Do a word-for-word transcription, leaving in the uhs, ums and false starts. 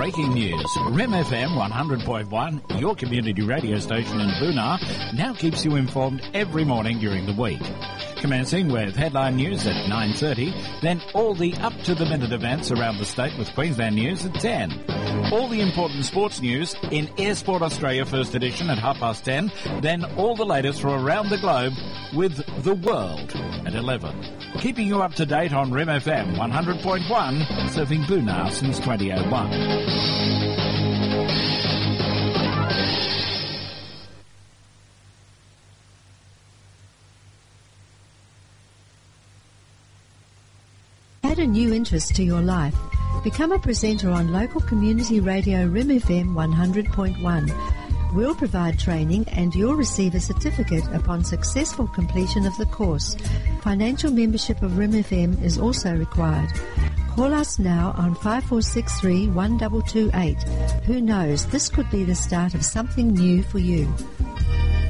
breaking news. R E M F M one hundred point one, your community radio station in Boonar, now keeps you informed every morning during the week. Commencing with headline news at nine thirty, then all the up-to-the-minute events around the state with Queensland News at ten. All the important sports news in Air Sport Australia First Edition at half past ten, then all the latest from around the globe with The World at eleven. Keeping you up to date on R E M F M one hundred point one, serving Boonar since twenty oh one. Add a new interest to your life. Become a presenter on local community radio R E M F M one hundred point one. We'll provide training and you'll receive a certificate upon successful completion of the course. Financial membership of R E M F M is also required. Call us now on five four six three, one two two eight. Who knows, this could be the start of something new for you.